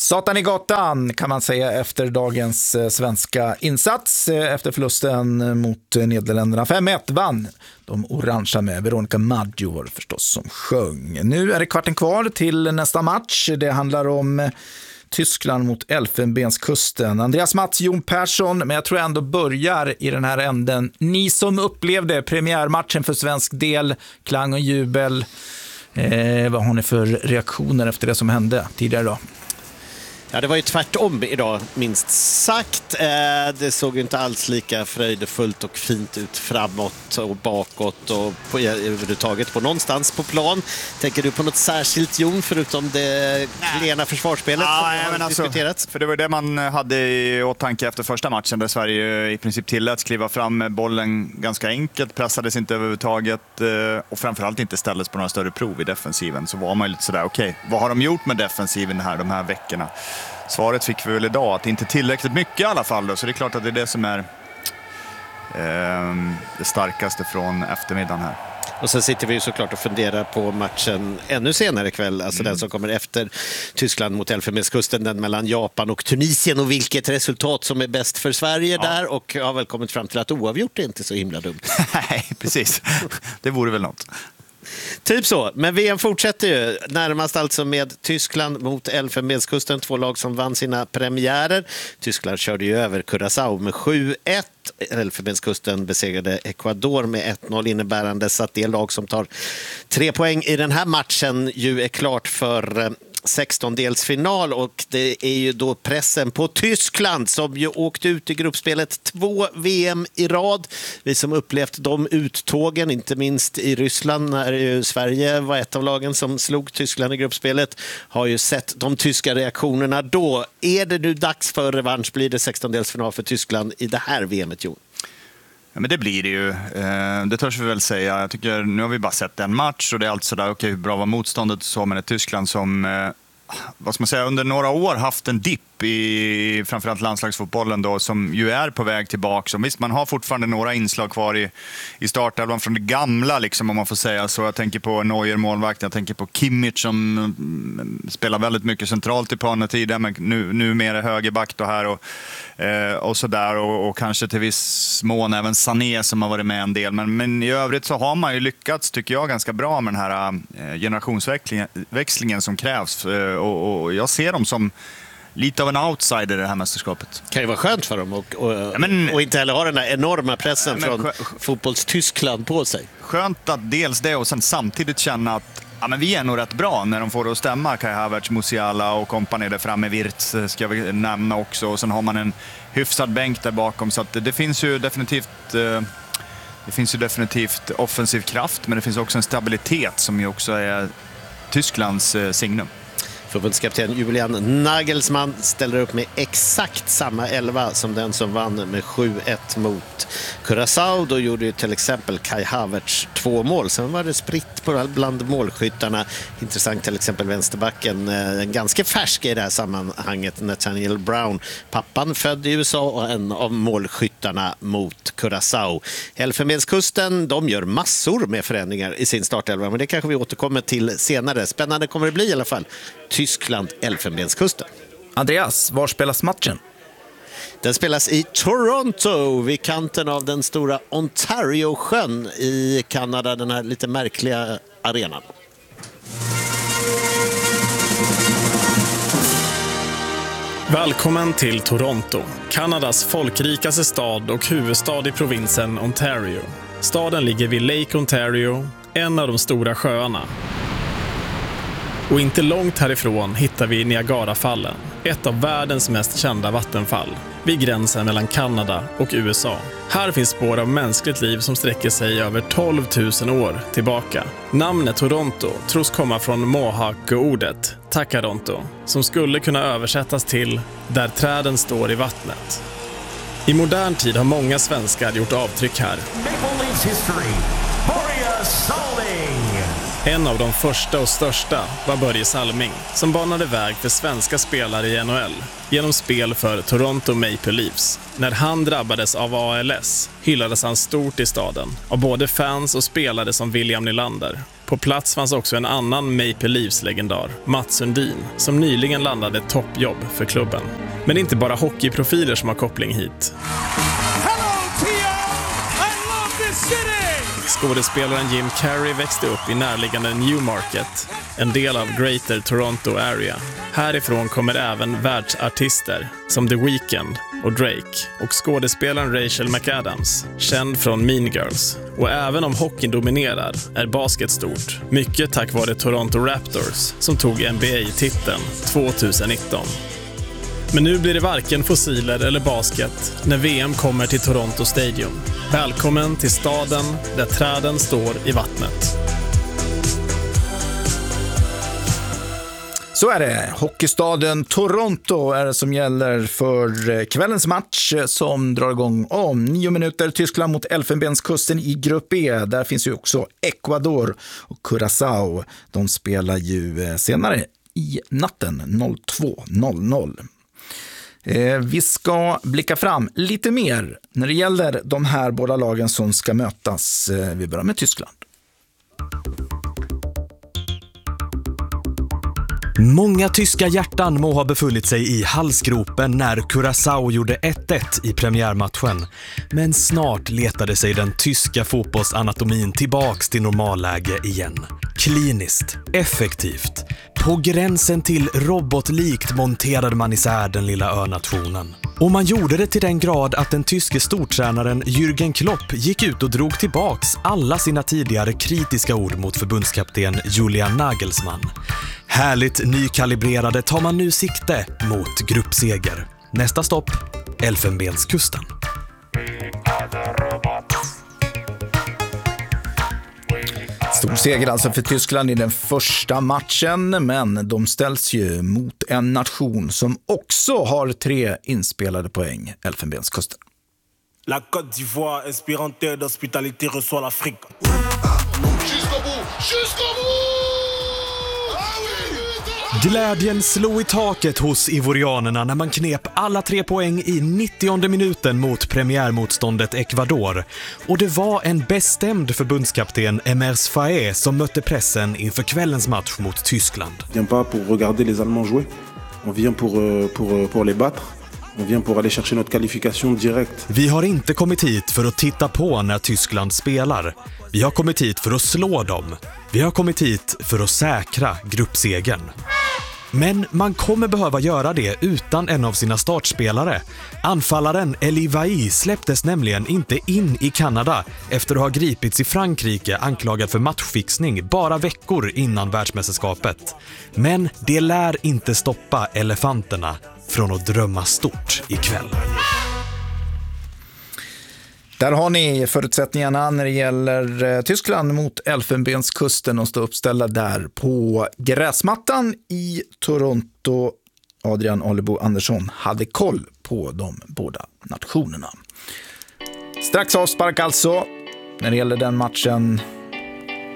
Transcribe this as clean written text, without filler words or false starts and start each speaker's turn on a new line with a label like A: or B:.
A: Satan i gatan kan man säga efter dagens svenska insats. Efter förlusten mot Nederländerna 5-1 vann de orangea med Veronica Maggio förstås som sjöng. Nu är det kvarten kvar till nästa match. Det handlar om Tyskland mot Elfenbenskusten. Andreas Mats, Jon Persson, men jag tror jag ändå börjar i den här änden. Ni som upplevde premiärmatchen för svensk del, klang och jubel. Vad har ni för reaktioner efter det som hände tidigare då?
B: Ja, det var ju tvärtom idag, minst sagt. Det såg inte alls lika fröjdefullt och fint ut framåt och bakåt och överhuvudtaget på någonstans på plan. Tänker du på något särskilt, Jon, förutom det klena försvarsspelet som har diskuterats?
C: För det var det man hade i åtanke efter första matchen där Sverige i princip tilläts kliva fram med bollen ganska enkelt, pressades inte överhuvudtaget och framförallt inte ställdes på några större prov i defensiven. Så var man lite sådär, okej, vad har de gjort med defensiven de här veckorna? Svaret fick vi väl idag, att det inte är tillräckligt mycket i alla fall då. Så det är klart att det är det som är det starkaste från eftermiddagen här.
B: Och sen sitter vi ju såklart och funderar på matchen ännu senare ikväll, alltså den som kommer efter Tyskland mot Elfenbenskusten, den mellan Japan och Tunisien, och vilket resultat som är bäst för Sverige där, och jag har väl kommit fram till att oavgjort är inte så himla dumt.
C: Nej, precis. Det vore väl något.
B: Typ så, men VM fortsätter ju närmast alltså med Tyskland mot Elfenbenskusten, två lag som vann sina premiärer. Tyskland körde ju över Curaçao med 7-1. Elfenbenskusten besegrade Ecuador med 1-0, innebärande så att det lag som tar 3 poäng i den här matchen ju är klart för 16-delsfinal, och det är ju då pressen på Tyskland som ju åkte ut i gruppspelet 2 VM i rad. Vi som upplevt de uttågen, inte minst i Ryssland när ju Sverige var ett av lagen som slog Tyskland i gruppspelet, har ju sett de tyska reaktionerna då. Är det nu dags för revansch? Blir det 16-delsfinal för Tyskland i det här VMet, Jon?
C: Ja, men det blir det ju. Det törs vi väl säga. Jag tycker, nu har vi bara sett en match och det är alltså där, okej, hur bra var motståndet så, men ett Tyskland som vad ska man säga, under några år haft en dipp i framförallt landslagsfotbollen då, som ju är på väg tillbaka. Så visst, man har fortfarande några inslag kvar i startelvan från det gamla, liksom, om man får säga så. Jag tänker på Neuer, målvakten, jag tänker på Kimmich som spelar väldigt mycket centralt i planen tidigare, men nu mer högerback då här och sådär, och kanske till viss mån även Sané som har varit med en del. Men i övrigt så har man ju lyckats, tycker jag, ganska bra med den här generationsväxlingen som krävs, och jag ser dem som lite av en outsider i det här mästerskapet.
B: Kan ju vara skönt för dem och inte heller ha den där enorma pressen från fotbolls-Tyskland på sig.
C: Skönt att dels det, och sen samtidigt känna att men vi är nog rätt bra när de får det att stämma. Kai Havertz, Musiala och kompani där framme, Wirtz ska vi nämna också, och sen har man en hyfsad bänk där bakom, så att det finns ju definitivt offensiv kraft, men det finns också en stabilitet som ju också är Tysklands signum.
B: Förbundskapten Julian Nagelsmann ställer upp med exakt samma 11 som den som vann med 7-1 mot Curaçao. Då gjorde ju till exempel Kai Havertz 2 mål. Sen var det spritt bland målskyttarna. Intressant till exempel vänsterbacken, ganska färsk i det här sammanhanget, Nathaniel Brown. Pappan född i USA och en av målskyttarna mot Curaçao. Elfenbenskusten, de gör massor med förändringar i sin startelva, men det kanske vi återkommer till senare. Spännande kommer det bli i alla fall. Tyskland, Elfenbenskusten.
A: Andreas, var spelas matchen?
B: Den spelas i Toronto, vid kanten av den stora Ontario-sjön i Kanada, den här lite märkliga arenan.
D: Välkommen till Toronto, Kanadas folkrikaste stad och huvudstad i provinsen Ontario. Staden ligger vid Lake Ontario, en av de stora sjöarna. Och inte långt härifrån hittar vi Niagarafallen, ett av världens mest kända vattenfall, vid gränsen mellan Kanada och USA. Här finns spår av mänskligt liv som sträcker sig över 12 000 år tillbaka. Namnet Toronto tros komma från Mohawk-ordet Takaronto, som skulle kunna översättas till där träden står i vattnet. I modern tid har många svenskar gjort avtryck här.
E: Maple Leafs history, Börje Salming.
D: En av de första och största var Börje Salming, som banade väg för svenska spelare i NHL genom spel för Toronto Maple Leafs. När han drabbades av ALS hyllades han stort i staden av både fans och spelare som William Nylander. På plats fanns också en annan Maple Leafs-legendar, Mats Sundin, som nyligen landade ett toppjobb för klubben. Men det är inte bara hockeyprofiler som har koppling hit. Skådespelaren Jim Carrey växte upp i närliggande Newmarket, en del av Greater Toronto Area. Härifrån kommer även världsartister som The Weeknd och Drake och skådespelaren Rachel McAdams, känd från Mean Girls. Och även om hockeyn dominerar är basket stort, mycket tack vare Toronto Raptors som tog NBA-titeln 2019. Men nu blir det varken fossiler eller basket när VM kommer till Toronto Stadium. Välkommen till staden där träden står i vattnet.
A: Så är det. Hockeystaden Toronto är det som gäller för kvällens match som drar igång om 9 minuter. Tyskland mot Elfenbenskusten i grupp E. Där finns ju också Ecuador och Curaçao. De spelar ju senare i natten 02:00. Vi ska blicka fram lite mer när det gäller de här båda lagen som ska mötas. Vi börjar med Tyskland.
E: Många tyska hjärtan må ha befunnit sig i halsgropen när Curaçao gjorde 1-1 i premiärmatchen. Men snart letade sig den tyska fotbollsanatomin tillbaks till normalläge igen. Kliniskt, effektivt. På gränsen till robotlikt monterade man isär den lilla önationen. Och man gjorde det till den grad att den tyske stortränaren Jürgen Klopp gick ut och drog tillbaks alla sina tidigare kritiska ord mot förbundskapten Julian Nagelsmann. Härligt nykalibrerade tar man nu sikte mot gruppseger. Nästa stopp, Elfenbenskusten.
A: Stor seger alltså för Tyskland i den första matchen, men de ställs ju mot en nation som också har 3 inspelade poäng, Elfenbenskusten.
F: La Côte d'Ivoire, inspirante d'hospitalité, reçoit l'Afrique.
E: Glädjen slog i taket hos ivorianerna när man knep alla 3 poäng i 90:e minuten mot premiärmotståndet Ecuador. Och det var en bestämd förbundskapten Emers Faé som mötte pressen inför kvällens match mot Tyskland.
F: On vient pas pour regarder les Allemands jouer. On vient pour les battre. On vient pour aller chercher notre qualification direct.
E: Vi har inte kommit hit för att titta på när Tyskland spelar. Vi har kommit hit för att slå dem. Vi har kommit hit för att säkra gruppsegern. Men man kommer behöva göra det utan en av sina startspelare. Anfallaren Elie Wahi släpptes nämligen inte in i Kanada efter att ha gripits i Frankrike anklagad för matchfixning bara veckor innan världsmästerskapet. Men det lär inte stoppa elefanterna från att drömma stort ikväll.
A: Där har ni förutsättningarna när det gäller Tyskland mot Elfenbenskusten och stå uppställda där på gräsmattan i Toronto. Adrian Alebo Andersson hade koll på de båda nationerna. Strax avspark alltså när det gäller den matchen.